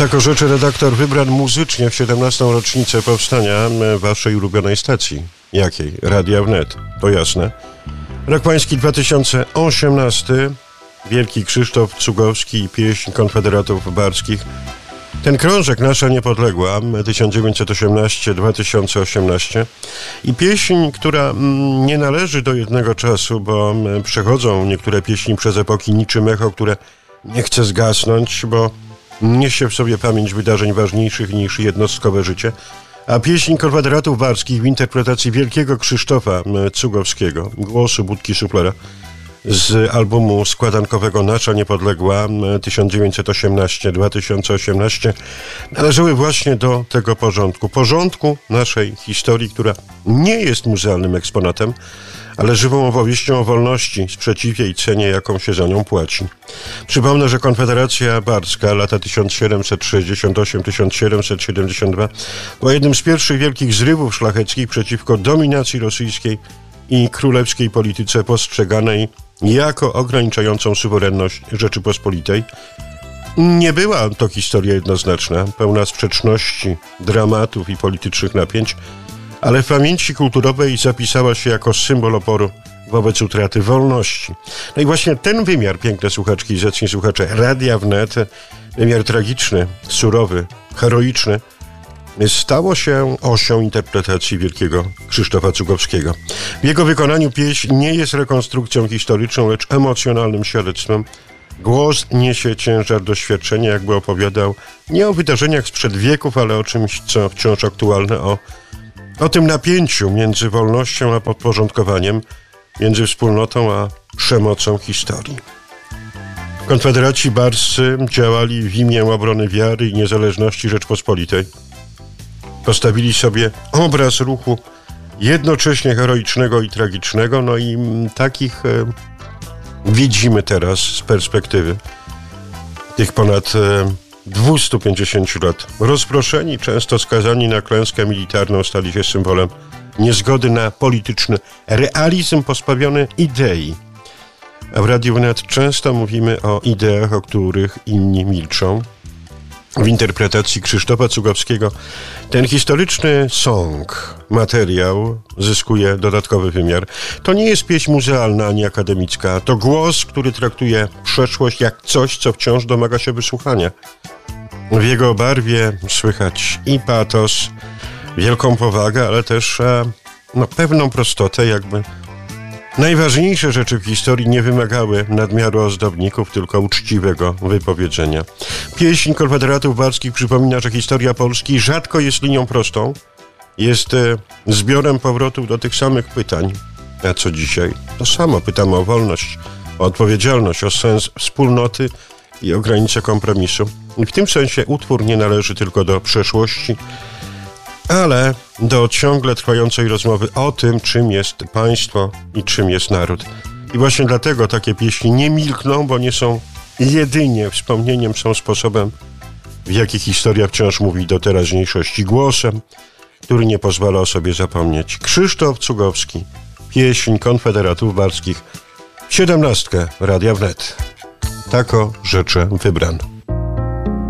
Tak o rzeczy redaktor Wybran muzycznie w 17. rocznicę powstania waszej ulubionej stacji. Jakiej? Radia Wnet. To jasne. Rok pański 2018. Wielki Krzysztof Cugowski i pieśń Konfederatów Barskich. Ten krążek Nasza Niepodległa 1918-2018 i pieśń, która nie należy do jednego czasu, bo przechodzą niektóre pieśni przez epoki niczym echo, które nie chce zgasnąć, bo niesie w sobie pamięć wydarzeń ważniejszych niż jednostkowe życie. A pieśń Konfederatów Barskich w interpretacji wielkiego Krzysztofa Cugowskiego, głosu Budki Suplera, z albumu składankowego Nasza Niepodległa 1918-2018 należały właśnie do tego porządku naszej historii, która nie jest muzealnym eksponatem, ale żywą opowieścią o wolności, sprzeciwie i cenie, jaką się za nią płaci. Przypomnę, że Konfederacja Barska lata 1768-1772 była jednym z pierwszych wielkich zrywów szlacheckich przeciwko dominacji rosyjskiej i królewskiej polityce postrzeganej jako ograniczającą suwerenność Rzeczypospolitej. Nie była to historia jednoznaczna, pełna sprzeczności, dramatów i politycznych napięć, ale w pamięci kulturowej zapisała się jako symbol oporu wobec utraty wolności. No i właśnie ten wymiar, piękne słuchaczki i zacni słuchacze Radia Wnet, wymiar tragiczny, surowy, heroiczny, stało się osią interpretacji wielkiego Krzysztofa Cugowskiego. W jego wykonaniu pieśń nie jest rekonstrukcją historyczną, lecz emocjonalnym świadectwem. Głos niesie ciężar doświadczenia, jakby opowiadał nie o wydarzeniach sprzed wieków, ale o czymś, co wciąż aktualne, o tym napięciu między wolnością a podporządkowaniem, między wspólnotą a przemocą historii. Konfederaci barscy działali w imię obrony wiary i niezależności Rzeczpospolitej. Postawili sobie obraz ruchu jednocześnie heroicznego i tragicznego, no i takich widzimy teraz z perspektywy tych ponad 250 lat. Rozproszeni, często skazani na klęskę militarną, stali się symbolem niezgody na polityczny realizm pozbawiony idei. A w Radiu Wnet często mówimy o ideach, o których inni milczą. W interpretacji Krzysztofa Cugowskiego ten historyczny song, materiał zyskuje dodatkowy wymiar. To nie jest pieśń muzealna ani akademicka. To głos, który traktuje przeszłość jak coś, co wciąż domaga się wysłuchania. W jego barwie słychać i patos, wielką powagę, ale też pewną prostotę, jakby najważniejsze rzeczy w historii nie wymagały nadmiaru ozdobników, tylko uczciwego wypowiedzenia. Pieśń Konfederatów Barskich przypomina, że historia Polski rzadko jest linią prostą. Jest zbiorem powrotów do tych samych pytań. A co dzisiaj? To samo. Pytamy o wolność, o odpowiedzialność, o sens wspólnoty i o granice kompromisu. I w tym sensie utwór nie należy tylko do przeszłości, ale do ciągle trwającej rozmowy o tym, czym jest państwo i czym jest naród. I właśnie dlatego takie pieśni nie milkną, bo nie są jedynie wspomnieniem, są sposobem, w jaki historia wciąż mówi do teraźniejszości, głosem, który nie pozwala o sobie zapomnieć. Krzysztof Cugowski, pieśń Konfederatów Barskich, 17. Radia Wnet. Tak o rzeczy Wybran.